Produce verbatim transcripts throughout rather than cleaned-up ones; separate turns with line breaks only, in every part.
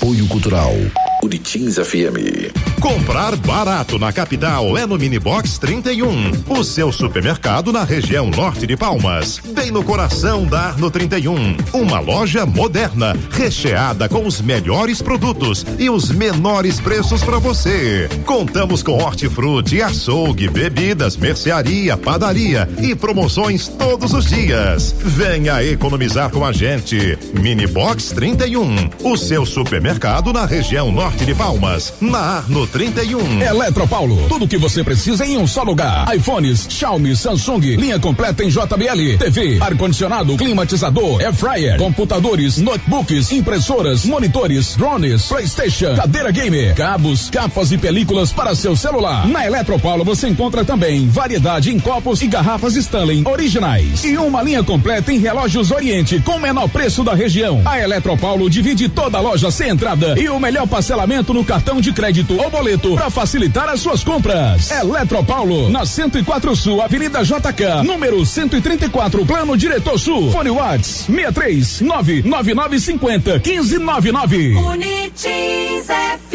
Apoio Cultural Unitins F M.
Comprar barato na capital é no Minibox trinta e um, o seu supermercado na região norte de Palmas, bem no coração da Arno trinta e um. Uma loja moderna, recheada com os melhores produtos e os menores preços para você. Contamos com hortifruti, açougue, bebidas, mercearia, padaria e promoções todos os dias. Venha economizar com a gente. Minibox trinta e um, o seu supermercado na região norte de Palmas, na Arno trinta e um.
Eletropaulo, tudo que você precisa em um só lugar. iPhones, Xiaomi, Samsung, linha completa em J B L, T V, ar-condicionado, climatizador, air fryer, computadores, notebooks, impressoras, monitores, drones, PlayStation, cadeira gamer, cabos, capas e películas para seu celular. Na Eletropaulo você encontra também variedade em copos e garrafas Stanley originais e uma linha completa em relógios Oriente com o menor preço da região. A Eletropaulo divide toda a loja sem entrada e o melhor parcelamento no cartão de crédito ou boleto para facilitar as suas compras. Eletropaulo, na cento e quatro Sul, Avenida J K, número cento e trinta e quatro, Plano Diretor Sul. Fone Whats seis três nove nove nove cinco zero um cinco nove nove.
Unitins F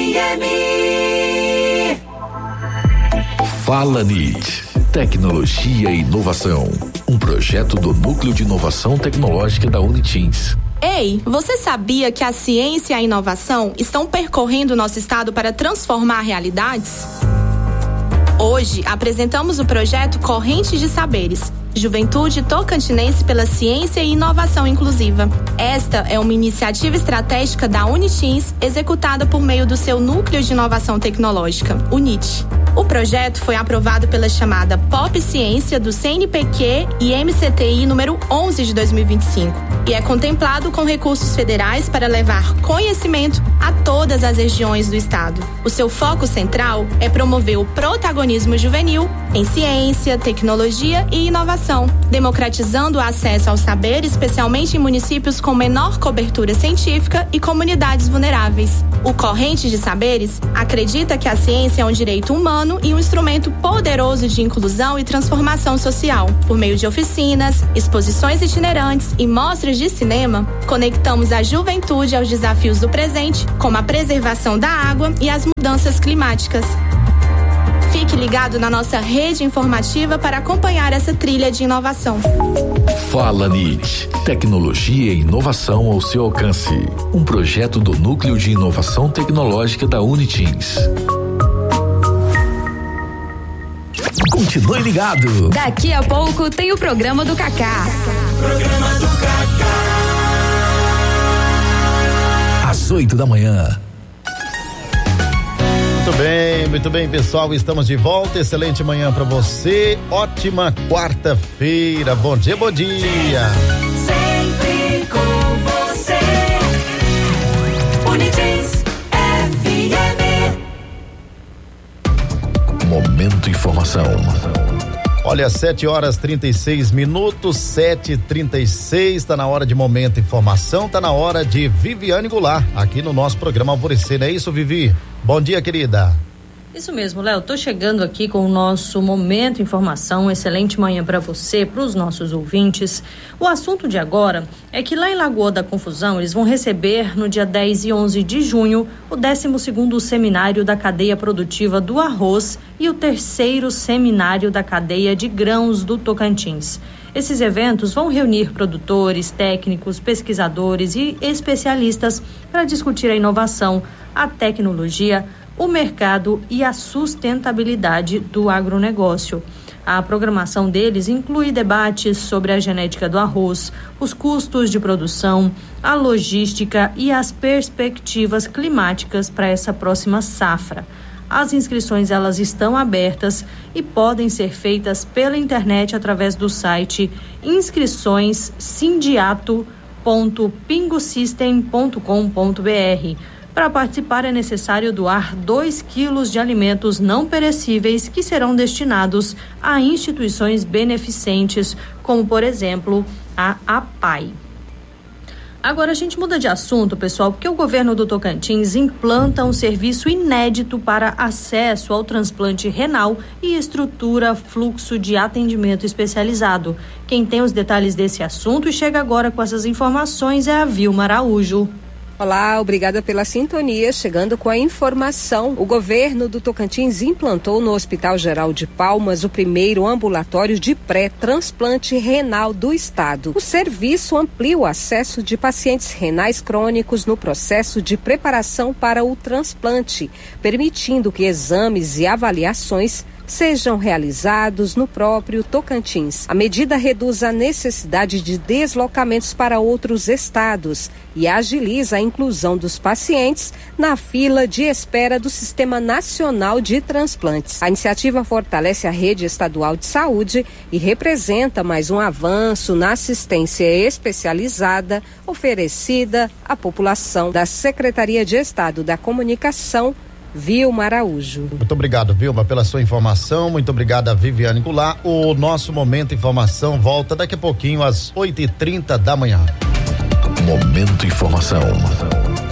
M.
Fala N I T, tecnologia e inovação. Um projeto do Núcleo de Inovação Tecnológica da Unitins.
Ei, você sabia que a ciência e a inovação estão percorrendo o nosso estado para transformar realidades? Hoje, apresentamos o projeto Correntes de Saberes, Juventude Tocantinense pela Ciência e Inovação Inclusiva. Esta é uma iniciativa estratégica da Unitins, executada por meio do seu Núcleo de Inovação Tecnológica, U N I T. O projeto foi aprovado pela chamada Pop Ciência do C N P Q e M C T I número onze de dois mil e vinte e cinco e é contemplado com recursos federais para levar conhecimento a todas as regiões do estado. O seu foco central é promover o protagonismo juvenil em ciência, tecnologia e inovação, democratizando o acesso ao saber, especialmente em municípios com menor cobertura científica e comunidades vulneráveis. O Correntes de Saberes acredita que a ciência é um direito humano e um instrumento poderoso de inclusão e transformação social. Por meio de oficinas, exposições itinerantes e mostras de cinema, conectamos a juventude aos desafios do presente, como a preservação da água e as mudanças climáticas. Fique ligado na nossa rede informativa para acompanhar essa trilha de inovação.
Fala N I T, tecnologia e inovação ao seu alcance. Um projeto do Núcleo de Inovação Tecnológica da Unitins. Continue ligado.
Daqui a pouco tem o programa do Cacá.
Programa do Cacá.
Às oito da manhã.
Muito bem, muito bem, pessoal, estamos de volta. Excelente manhã para você. Ótima quarta-feira. Bom dia, bom dia.
Sempre com você. Unitins F M.
Momento Informação.
Olha, sete horas trinta e seis minutos, sete e trinta e seis, tá na hora de Momento Informação, tá na hora de Viviane Goulart, aqui no nosso programa Alvorecer, não é isso, Vivi? Bom dia, querida.
Isso mesmo, Léo, tô chegando aqui com o nosso Momento Informação, excelente manhã para você, para os nossos ouvintes. O assunto de agora é que lá em Lagoa da Confusão, eles vão receber no dia dez e onze de junho o décimo segundo seminário da cadeia produtiva do arroz e o terceiro seminário da cadeia de grãos do Tocantins. Esses eventos vão reunir produtores, técnicos, pesquisadores e especialistas para discutir a inovação, a tecnologia, o mercado e a sustentabilidade do agronegócio. A programação deles inclui debates sobre a genética do arroz, os custos de produção, a logística e as perspectivas climáticas para essa próxima safra. As inscrições elas estão abertas e podem ser feitas pela internet através do site inscrições sindiato ponto pingosystem ponto com ponto br. Para participar é necessário doar dois quilos de alimentos não perecíveis que serão destinados a instituições beneficentes, como por exemplo a APAI. Agora a gente muda de assunto, pessoal, porque o governo do Tocantins implanta um serviço inédito para acesso ao transplante renal e estrutura fluxo de atendimento especializado. Quem tem os detalhes desse assunto e chega agora com essas informações é a Vilma Araújo.
Olá, obrigada pela sintonia. Chegando com a informação, o governo do Tocantins implantou no Hospital Geral de Palmas o primeiro ambulatório de pré-transplante renal do estado. O serviço amplia o acesso de pacientes renais crônicos no processo de preparação para o transplante, permitindo que exames e avaliações sejam realizados no próprio Tocantins. A medida reduz a necessidade de deslocamentos para outros estados e agiliza a inclusão dos pacientes na fila de espera do Sistema Nacional de Transplantes. A iniciativa fortalece a rede estadual de saúde e representa mais um avanço na assistência especializada oferecida à população. Da Secretaria de Estado da Comunicação, Vilma Araújo.
Muito obrigado, Vilma, pela sua informação. Muito obrigado a Viviane Goulart. O nosso Momento Informação volta daqui a pouquinho às oito e trinta da manhã.
Momento Informação.